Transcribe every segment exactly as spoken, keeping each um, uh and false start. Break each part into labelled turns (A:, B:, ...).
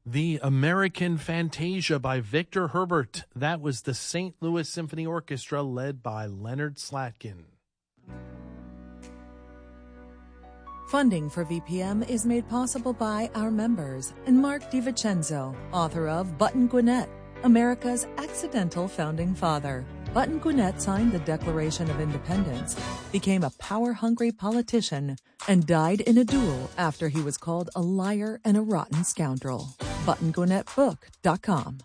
A: The American Fantasia by Victor Herbert. That was the Saint Louis Symphony Orchestra led by Leonard Slatkin.
B: Funding for V P M is made possible by our members and Mark DiVincenzo, author of Button Gwinnett, America's accidental founding father. Button Gwinnett signed the Declaration of Independence, became a power-hungry politician, and died in a duel after he was called a liar and a rotten scoundrel. button gwinnett book dot com.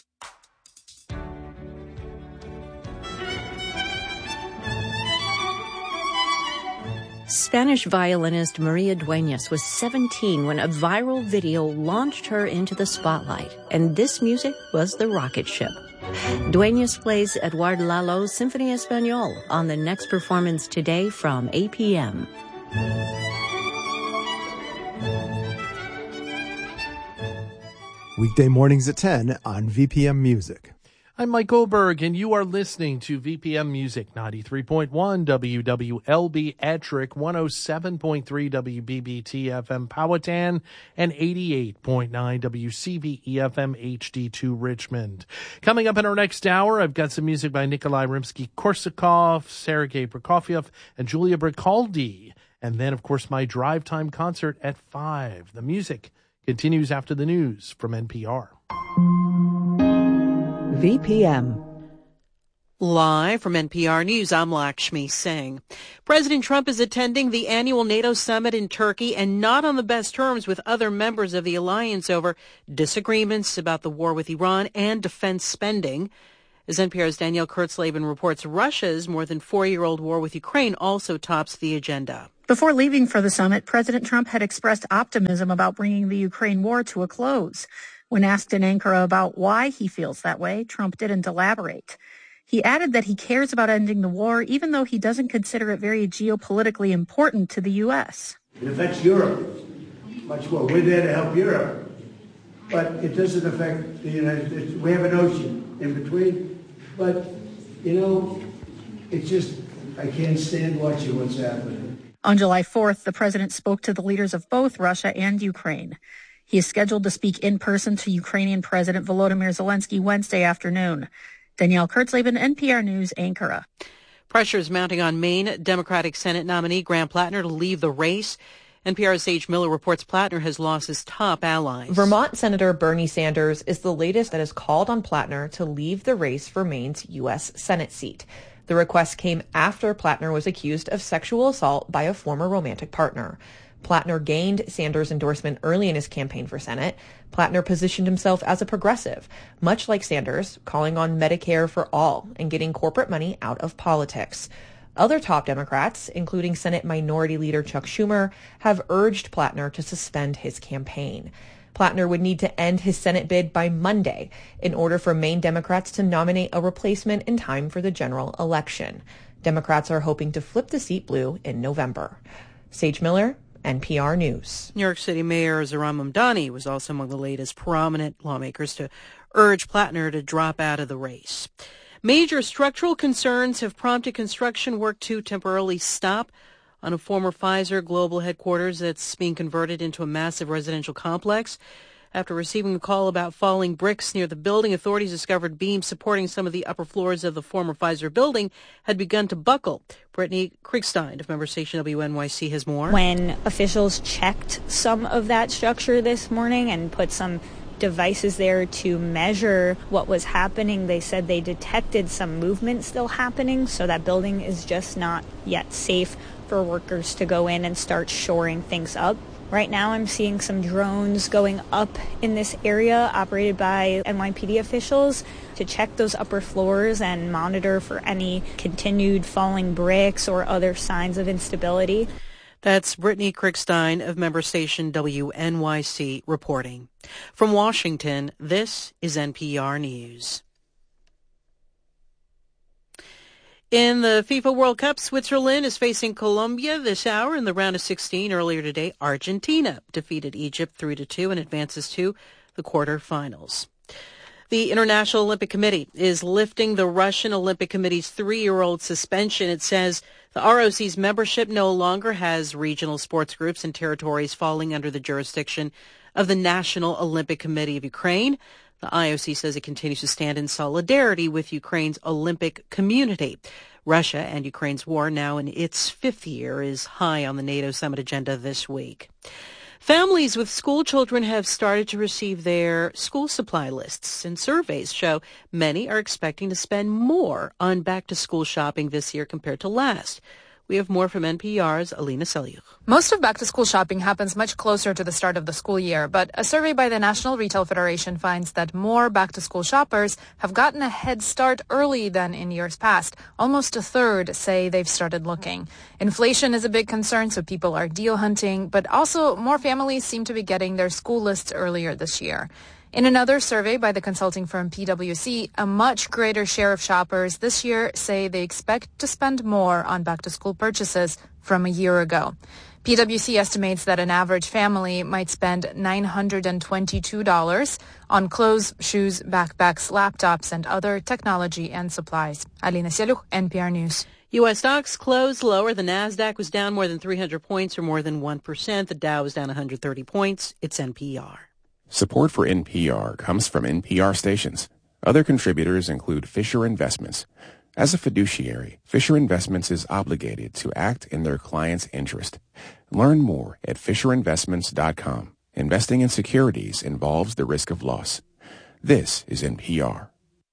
C: Spanish violinist Maria Dueñas was seventeen when a viral video launched her into the spotlight, and this music was the rocket ship. Dueñas plays Eduard Lalo's Symphony Español on the next performance today from eight p.m.
D: Weekday mornings at ten on V P M Music.
A: I'm Mike Goldberg, and you are listening to V P M Music, ninety-three point one W W L B Ettrick, one oh seven point three W B B T F M Powhatan, and eighty-eight point nine W C V E F M H D two Richmond. Coming up in our next hour, I've got some music by Nikolai Rimsky-Korsakov, Sergei Prokofiev, and Julia Bricaldi. And then, of course, my drive time concert at five. The music continues after the news from N P R.
E: V P M.
F: Live from N P R News, I'm Lakshmi Singh. President Trump is attending the annual NATO summit in Turkey and not on the best terms with other members of the alliance over disagreements about the war with Iran and defense spending. As N P R's Danielle Kurtzleben reports, Russia's more than four-year-old war with Ukraine also tops the agenda.
G: Before leaving for the summit, President Trump had expressed optimism about bringing the Ukraine war to a close. When asked in Ankara about why he feels that way, Trump didn't elaborate. He added that he cares about ending the war, even though he doesn't consider it very geopolitically important to the U S.
H: It affects Europe much more. We're there to help Europe, but it doesn't affect the United States. We have an ocean in between, but, you know, it's just, I can't stand watching what's happening.
G: On July fourth, the president spoke to the leaders of both Russia and Ukraine. He is scheduled to speak in person to Ukrainian President Volodymyr Zelensky Wednesday afternoon. Danielle Kurtzleben, N P R News, Ankara.
F: Pressure is mounting on Maine Democratic Senate nominee Graham Plattner to leave the race. N P R's Sage Miller reports Plattner has lost his top allies.
I: Vermont Senator Bernie Sanders is the latest that has called on Plattner to leave the race for Maine's U S Senate seat. The request came after Plattner was accused of sexual assault by a former romantic partner. Plattner gained Sanders' endorsement early in his campaign for Senate. Plattner positioned himself as a progressive, much like Sanders, calling on Medicare for all and getting corporate money out of politics. Other top Democrats, including Senate Minority Leader Chuck Schumer, have urged Plattner to suspend his campaign. Plattner would need to end his Senate bid by Monday in order for Maine Democrats to nominate a replacement in time for the general election. Democrats are hoping to flip the seat blue in November. Sage Miller, N P R News.
F: New York City Mayor Zohran Mamdani was also among the latest prominent lawmakers to urge Plattner to drop out of the race. Major structural concerns have prompted construction work to temporarily stop on a former Pfizer global headquarters that's being converted into a massive residential complex. After receiving a call about falling bricks near the building, authorities discovered beams supporting some of the upper floors of the former Pfizer building had begun to buckle. Brittany Kriegstein of member station W N Y C has more.
J: When officials checked some of that structure this morning and put some devices there to measure what was happening, they said they detected some movement still happening, so that building is just not yet safe for workers to go in and start shoring things up. Right now I'm seeing some drones going up in this area operated by N Y P D officials to check those upper floors and monitor for any continued falling bricks or other signs of instability.
F: That's Brittany Kriegstein of member station W N Y C reporting. From Washington, this is N P R News. In the FIFA World Cup, Switzerland is facing Colombia this hour in the round of sixteen. Earlier today, Argentina defeated Egypt three to two and advances to the quarterfinals. The International Olympic Committee is lifting the Russian Olympic Committee's three-year-old suspension. It says the R O C's membership no longer has regional sports groups in territories falling under the jurisdiction of the National Olympic Committee of Ukraine. The I O C says it continues to stand in solidarity with Ukraine's Olympic community. Russia and Ukraine's war, now in its fifth year, is high on the NATO summit agenda this week. Families with school children have started to receive their school supply lists, and surveys show many are expecting to spend more on back-to-school shopping this year compared to last. We have more from N P R's Alina Selyukh.
E: Most of back-to-school shopping happens much closer to the start of the school year, but a survey by the National Retail Federation finds that more back-to-school shoppers have gotten a head start early than in years past. Almost a third say they've started looking. Inflation is a big concern, so people are deal hunting, but also more families seem to be getting their school lists earlier this year. In another survey by the consulting firm P W C, a much greater share of shoppers this year say they expect to spend more on back-to-school purchases from a year ago. P W C estimates that an average family might spend nine hundred twenty-two dollars on clothes, shoes, backpacks, laptops, and other technology and supplies. Alina Selyukh, N P R News.
F: U S stocks closed lower. The Nasdaq was down more than three hundred points, or more than one percent. The Dow was down one hundred thirty points. It's N P R.
K: Support for N P R comes from N P R stations. Other contributors include Fisher Investments. As a fiduciary, Fisher Investments is obligated to act in their client's interest. Learn more at fisher investments dot com. Investing in securities involves the risk of loss. This is N P R.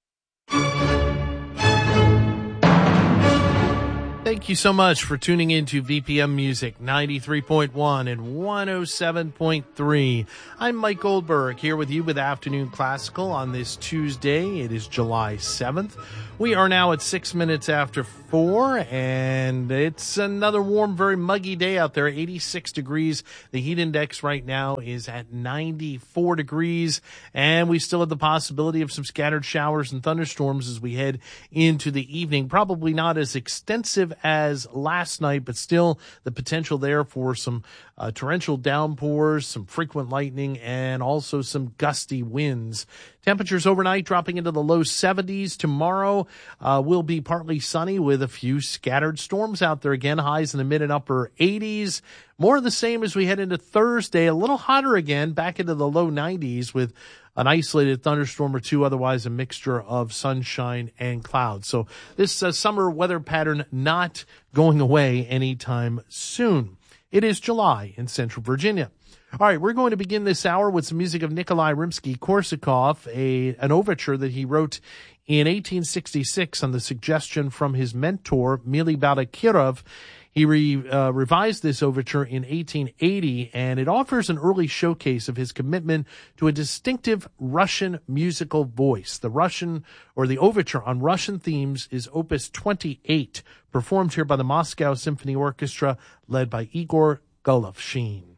A: Thank you so much for tuning in to V P M Music ninety-three point one and one oh seven point three. I'm Mike Goldberg here with you with Afternoon Classical on this Tuesday. It is July seventh. We are now at six minutes after four, and it's another warm, very muggy day out there, eighty-six degrees. The heat index right now is at ninety-four degrees, and we still have the possibility of some scattered showers and thunderstorms as we head into the evening. Probably not as extensive as last night, but still the potential there for some uh, torrential downpours, some frequent lightning, and also some gusty winds. Temperatures overnight dropping into the low seventies. Tomorrow uh, will be partly sunny with a few scattered storms out there again. Highs in the mid and upper eighties. More of the same as we head into Thursday. A little hotter again, back into the low nineties with an isolated thunderstorm or two, otherwise a mixture of sunshine and clouds. So this uh, summer weather pattern not going away anytime soon. It is July in Central Virginia. All right, we're going to begin this hour with some music of Nikolai Rimsky-Korsakov, a an overture that he wrote in eighteen sixty-six on the suggestion from his mentor, Mily Balakirov. He re, uh, revised this overture in eighteen eighty, and it offers an early showcase of his commitment to a distinctive Russian musical voice. The Russian, or the overture on Russian themes, is Opus twenty-eight, performed here by the Moscow Symphony Orchestra, led by Igor Golovshin.